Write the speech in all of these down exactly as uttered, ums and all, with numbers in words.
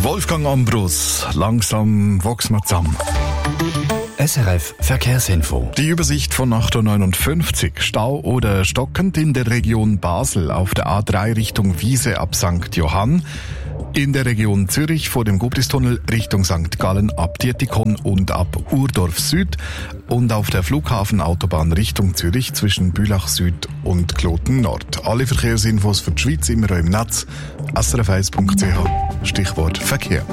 Der Wolfgang Ambrus, langsam wachsen wir zusammen. S R F Verkehrsinfo. Die Übersicht von acht Uhr neunundfünfzig. Stau oder stockend in der Region Basel auf der A drei Richtung Wiese ab Sankt Johann. In der Region Zürich vor dem Gubristunnel Richtung Sankt Gallen ab Dietikon und ab Urdorf Süd. Und auf der Flughafenautobahn Richtung Zürich zwischen Bülach Süd und Kloten Nord. Alle Verkehrsinfos für die Schweiz immer im Netz. S R F eins punkt c h. Stichwort Verkehr.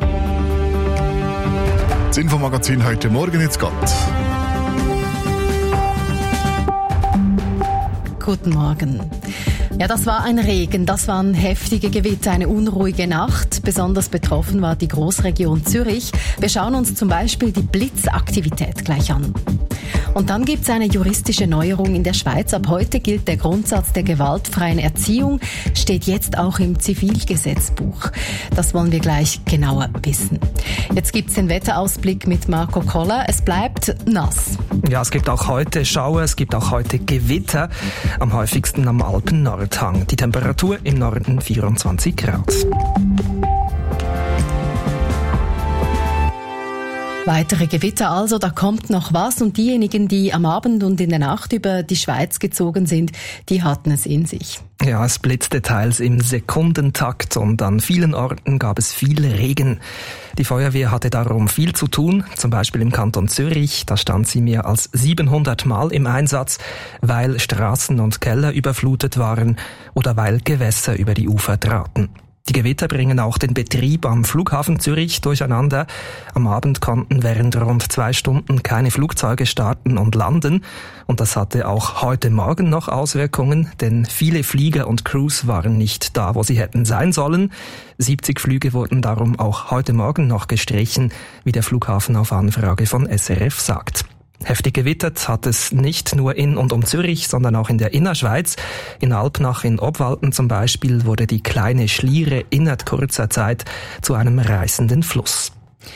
Das Infomagazin heute Morgen jetzt geht. Guten Morgen. Ja, das war ein Regen, das waren heftige Gewitter, eine unruhige Nacht. Besonders betroffen war die Großregion Zürich. Wir schauen uns zum Beispiel die Blitzaktivität gleich an. Und dann gibt es eine juristische Neuerung in der Schweiz. Ab heute gilt der Grundsatz der gewaltfreien Erziehung, steht jetzt auch im Zivilgesetzbuch. Das wollen wir gleich genauer wissen. Jetzt gibt es den Wetterausblick mit Marco Koller. Es bleibt nass. Ja, es gibt auch heute Schauer, es gibt auch heute Gewitter, am häufigsten am Alpen-Nordhang. Die Temperatur im Norden vierundzwanzig Grad. Weitere Gewitter also, da kommt noch was und diejenigen, die am Abend und in der Nacht über die Schweiz gezogen sind, die hatten es in sich. Ja, es blitzte teils im Sekundentakt und an vielen Orten gab es viel Regen. Die Feuerwehr hatte darum viel zu tun, zum Beispiel im Kanton Zürich, da stand sie mehr als siebenhundert Mal im Einsatz, weil Straßen und Keller überflutet waren oder weil Gewässer über die Ufer traten. Die Gewitter bringen auch den Betrieb am Flughafen Zürich durcheinander. Am Abend konnten während rund zwei Stunden keine Flugzeuge starten und landen. Und das hatte auch heute Morgen noch Auswirkungen, denn viele Flieger und Crews waren nicht da, wo sie hätten sein sollen. siebzig Flüge wurden darum auch heute Morgen noch gestrichen, wie der Flughafen auf Anfrage von S R F sagt. Heftig gewittert hat es nicht nur in und um Zürich, sondern auch in der Innerschweiz. In Alpnach in Obwalden zum Beispiel wurde die kleine Schliere innerhalb kurzer Zeit zu einem reißenden Fluss.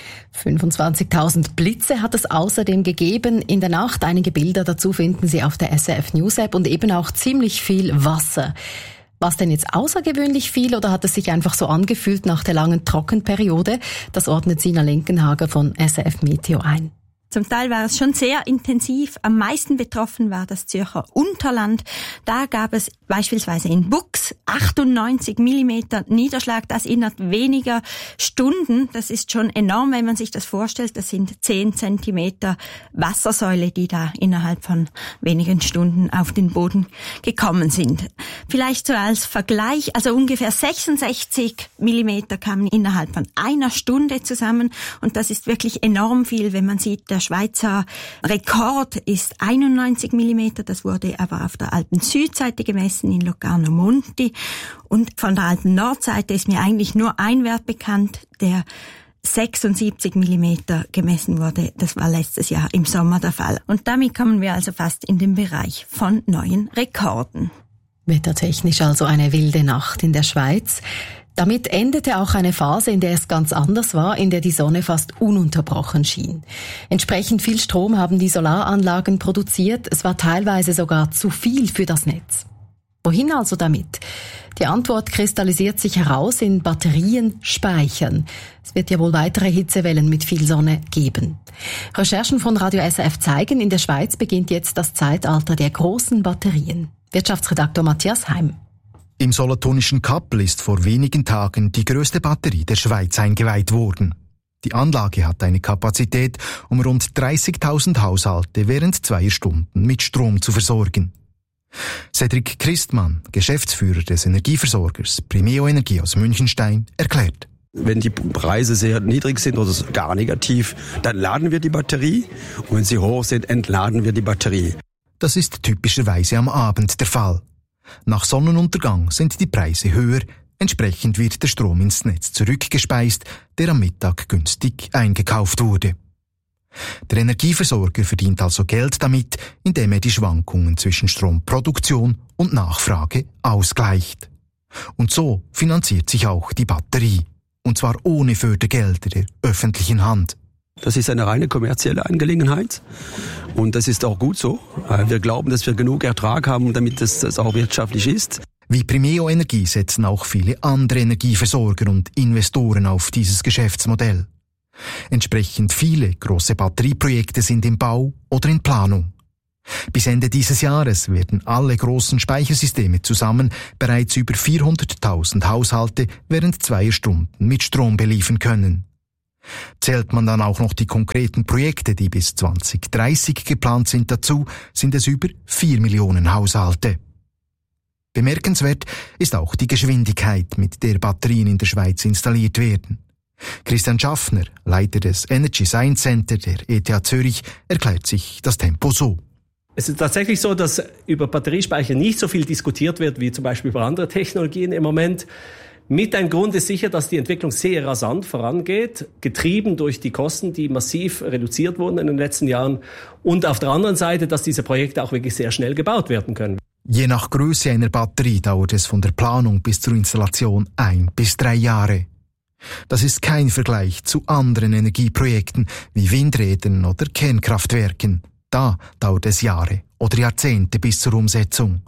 fünfundzwanzigtausend Blitze hat es außerdem gegeben in der Nacht. Einige Bilder dazu finden Sie auf der S R F News App und eben auch ziemlich viel Wasser. War es denn jetzt außergewöhnlich viel oder hat es sich einfach so angefühlt nach der langen Trockenperiode? Das ordnet Sina Lenkenhager von S R F Meteo ein. Zum Teil war es schon sehr intensiv. Am meisten betroffen war das Zürcher Unterland. Da gab es beispielsweise in Bux achtundneunzig Millimeter Niederschlag, das innerhalb weniger Stunden. Das ist schon enorm, wenn man sich das vorstellt. Das sind zehn Zentimeter Wassersäule, die da innerhalb von wenigen Stunden auf den Boden gekommen sind. Vielleicht so als Vergleich, also ungefähr sechsundsechzig Millimeter kamen innerhalb von einer Stunde zusammen. Und das ist wirklich enorm viel, wenn man sieht, der Schweizer Rekord ist einundneunzig Millimeter, das wurde aber auf der Alpen-Südseite gemessen in Locarno Monti. Und von der Alpen-Nordseite ist mir eigentlich nur ein Wert bekannt, der sechsundsiebzig Millimeter gemessen wurde. Das war letztes Jahr im Sommer der Fall. Und damit kommen wir also fast in den Bereich von neuen Rekorden. Wettertechnisch also eine wilde Nacht in der Schweiz. Damit endete auch eine Phase, in der es ganz anders war, in der die Sonne fast ununterbrochen schien. Entsprechend viel Strom haben die Solaranlagen produziert. Es war teilweise sogar zu viel für das Netz. Wohin also damit? Die Antwort kristallisiert sich heraus in Batterien speichern. Es wird ja wohl weitere Hitzewellen mit viel Sonne geben. Recherchen von Radio S R F zeigen, in der Schweiz beginnt jetzt das Zeitalter der großen Batterien. Wirtschaftsredaktor Matthias Heim. Im solothurnischen Kappel ist vor wenigen Tagen die größte Batterie der Schweiz eingeweiht worden. Die Anlage hat eine Kapazität, um rund dreißigtausend Haushalte während zweier Stunden mit Strom zu versorgen. Cedric Christmann, Geschäftsführer des Energieversorgers Primeo Energie aus Münchenstein, erklärt: Wenn die Preise sehr niedrig sind oder gar negativ, dann laden wir die Batterie. Und wenn sie hoch sind, entladen wir die Batterie. Das ist typischerweise am Abend der Fall. Nach Sonnenuntergang sind die Preise höher, entsprechend wird der Strom ins Netz zurückgespeist, der am Mittag günstig eingekauft wurde. Der Energieversorger verdient also Geld damit, indem er die Schwankungen zwischen Stromproduktion und Nachfrage ausgleicht. Und so finanziert sich auch die Batterie, und zwar ohne Fördergelder der öffentlichen Hand. Das ist eine reine kommerzielle Angelegenheit und das ist auch gut so. Wir glauben, dass wir genug Ertrag haben, damit es das auch wirtschaftlich ist. Wie Primeo Energie setzen auch viele andere Energieversorger und Investoren auf dieses Geschäftsmodell. Entsprechend viele große Batterieprojekte sind im Bau oder in Planung. Bis Ende dieses Jahres werden alle großen Speichersysteme zusammen bereits über vierhunderttausend Haushalte während zweier Stunden mit Strom beliefern können. Zählt man dann auch noch die konkreten Projekte, die bis zwanzig dreißig geplant sind, dazu, sind es über vier Millionen Haushalte. Bemerkenswert ist auch die Geschwindigkeit, mit der Batterien in der Schweiz installiert werden. Christian Schaffner, Leiter des Energy Science Center der E T H Zürich, erklärt sich das Tempo so. Es ist tatsächlich so, dass über Batteriespeicher nicht so viel diskutiert wird, wie zum Beispiel über andere Technologien im Moment. Mit ein Grund ist sicher, dass die Entwicklung sehr rasant vorangeht, getrieben durch die Kosten, die massiv reduziert wurden in den letzten Jahren. Und auf der anderen Seite, dass diese Projekte auch wirklich sehr schnell gebaut werden können. Je nach Größe einer Batterie dauert es von der Planung bis zur Installation ein bis drei Jahre. Das ist kein Vergleich zu anderen Energieprojekten wie Windrädern oder Kernkraftwerken. Da dauert es Jahre oder Jahrzehnte bis zur Umsetzung.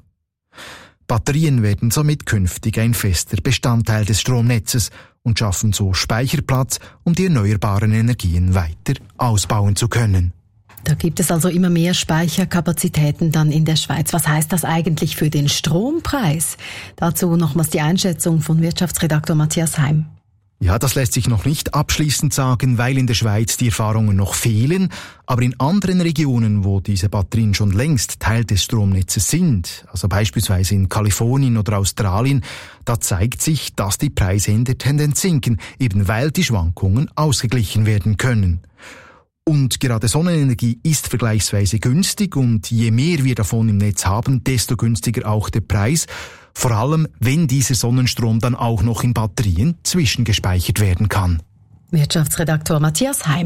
Batterien werden somit künftig ein fester Bestandteil des Stromnetzes und schaffen so Speicherplatz, um die erneuerbaren Energien weiter ausbauen zu können. Da gibt es also immer mehr Speicherkapazitäten dann in der Schweiz. Was heißt das eigentlich für den Strompreis? Dazu nochmals die Einschätzung von Wirtschaftsredaktor Matthias Heim. Ja, das lässt sich noch nicht abschließend sagen, weil in der Schweiz die Erfahrungen noch fehlen. Aber in anderen Regionen, wo diese Batterien schon längst Teil des Stromnetzes sind, also beispielsweise in Kalifornien oder Australien, da zeigt sich, dass die Preise in der Tendenz sinken, eben weil die Schwankungen ausgeglichen werden können. Und gerade Sonnenenergie ist vergleichsweise günstig und je mehr wir davon im Netz haben, desto günstiger auch der Preis. Vor allem, wenn dieser Sonnenstrom dann auch noch in Batterien zwischengespeichert werden kann. Wirtschaftsredaktor Matthias Heim.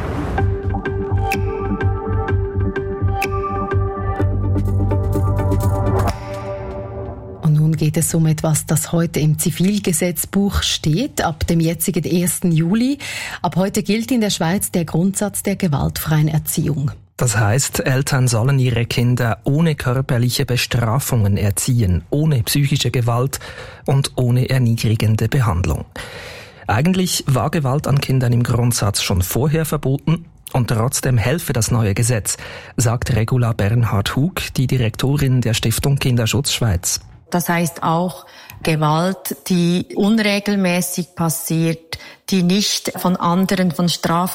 Und nun geht es um etwas, das heute im Zivilgesetzbuch steht, ab dem jetzigen ersten Juli. Ab heute gilt in der Schweiz der Grundsatz der gewaltfreien Erziehung. Das heißt, Eltern sollen ihre Kinder ohne körperliche Bestrafungen erziehen, ohne psychische Gewalt und ohne erniedrigende Behandlung. Eigentlich war Gewalt an Kindern im Grundsatz schon vorher verboten und trotzdem helfe das neue Gesetz, sagt Regula Bernhard-Hug, die Direktorin der Stiftung Kinderschutz Schweiz. Das heißt auch Gewalt, die unregelmäßig passiert, die nicht von anderen, von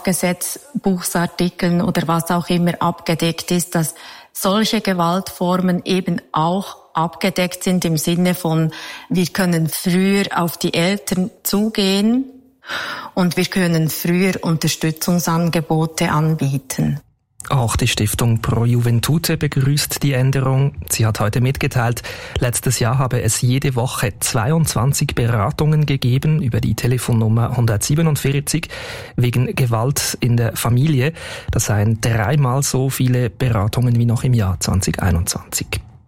Strafgesetzbuchsartikeln oder was auch immer abgedeckt ist, dass solche Gewaltformen eben auch abgedeckt sind im Sinne von, wir können früher auf die Eltern zugehen und wir können früher Unterstützungsangebote anbieten. Auch die Stiftung Pro Juventute begrüßt die Änderung. Sie hat heute mitgeteilt, letztes Jahr habe es jede Woche zweiundzwanzig Beratungen gegeben über die Telefonnummer hundertsiebenundvierzig wegen Gewalt in der Familie. Das seien dreimal so viele Beratungen wie noch im Jahr zwanzig einundzwanzig.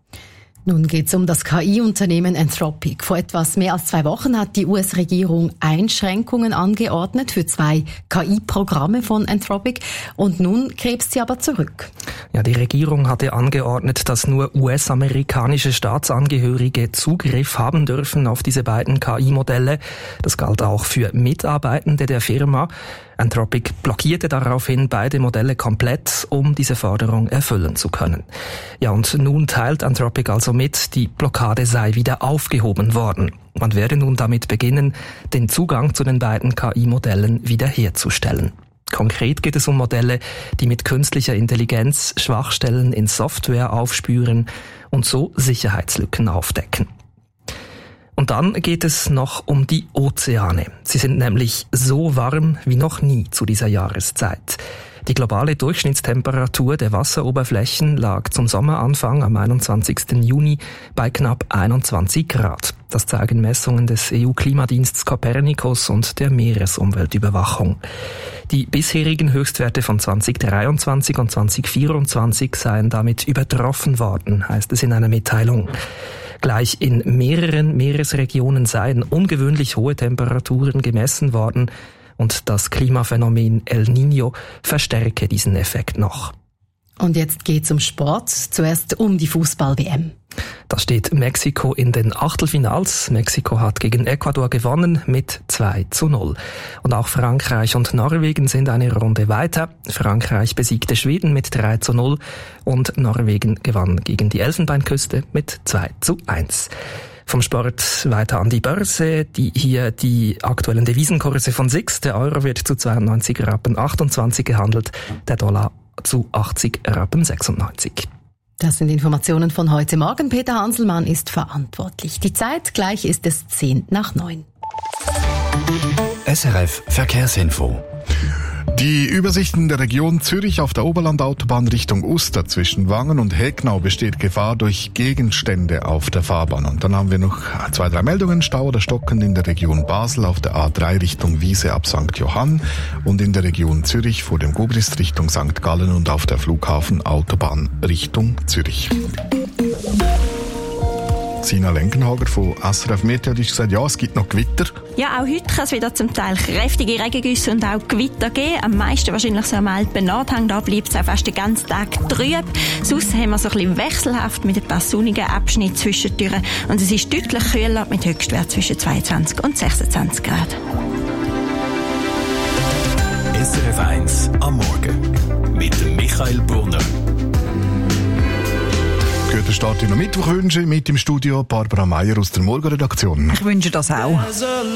Nun geht es um das K I-Unternehmen Anthropic. Vor etwas mehr als zwei Wochen hat die U S-Regierung Einschränkungen angeordnet für zwei K I-Programme von Anthropic und nun krebst sie aber zurück. Ja, die Regierung hatte angeordnet, dass nur U S-amerikanische Staatsangehörige Zugriff haben dürfen auf diese beiden K I-Modelle. Das galt auch für Mitarbeitende der Firma. Anthropic blockierte daraufhin beide Modelle komplett, um diese Forderung erfüllen zu können. Ja, und nun teilt Anthropic also mit, die Blockade sei wieder aufgehoben worden. Man werde nun damit beginnen, den Zugang zu den beiden K I-Modellen wiederherzustellen. Konkret geht es um Modelle, die mit künstlicher Intelligenz Schwachstellen in Software aufspüren und so Sicherheitslücken aufdecken. Und dann geht es noch um die Ozeane. Sie sind nämlich so warm wie noch nie zu dieser Jahreszeit. Die globale Durchschnittstemperatur der Wasseroberflächen lag zum Sommeranfang am einundzwanzigsten Juni bei knapp einundzwanzig Grad. Das zeigen Messungen des E U-Klimadienstes Copernicus und der Meeresumweltüberwachung. Die bisherigen Höchstwerte von zwanzig dreiundzwanzig und zwanzig vierundzwanzig seien damit übertroffen worden, heißt es in einer Mitteilung. Gleich in mehreren Meeresregionen seien ungewöhnlich hohe Temperaturen gemessen worden und das Klimaphänomen El Niño verstärke diesen Effekt noch. Und jetzt geht's um Sport. Zuerst um die Fußball-W M. Da steht Mexiko in den Achtelfinals. Mexiko hat gegen Ecuador gewonnen mit zwei zu null. Und auch Frankreich und Norwegen sind eine Runde weiter. Frankreich besiegte Schweden mit drei zu null und Norwegen gewann gegen die Elfenbeinküste mit zwei zu eins. Vom Sport weiter an die Börse, die hier die aktuellen Devisenkurse von S I X. Der Euro wird zu zweiundneunzig Rappen achtundzwanzig gehandelt, der Dollar zu achtzig Rappen sechsundneunzig. Das sind Informationen von heute Morgen. Peter Hanselmann ist verantwortlich. Die Zeit gleich ist es zehn nach neun. S R F Verkehrsinfo. Die Übersichten der Region Zürich auf der Oberlandautobahn Richtung Uster zwischen Wangen und Hegnau besteht Gefahr durch Gegenstände auf der Fahrbahn. Und dann haben wir noch zwei, drei Meldungen. Stau oder Stocken in der Region Basel auf der A drei Richtung Wiese ab Sankt Johann und in der Region Zürich vor dem Gubrist Richtung Sankt Gallen und auf der Flughafenautobahn Richtung Zürich. Sina Lenkenhager von S R F Meteo hat gesagt, ja, es gibt noch Gewitter. Ja, auch heute kann es wieder zum Teil kräftige Regengüsse und auch Gewitter geben. Am meisten wahrscheinlich so am Alpen Nordhang. Da bleibt es auch fast den ganzen Tag trüb. Sonst haben wir so ein bisschen wechselhaft mit ein paar sonnigen Abschnitten zwischendurch. Und es ist deutlich kühler mit Höchstwert zwischen zweiundzwanzig und sechsundzwanzig Grad. S R F eins am Morgen mit Michael Brunner. Guten Start in den Mittwoch wünsche mit im Studio Barbara Meier aus der Morgenredaktion. Ich wünsche das auch.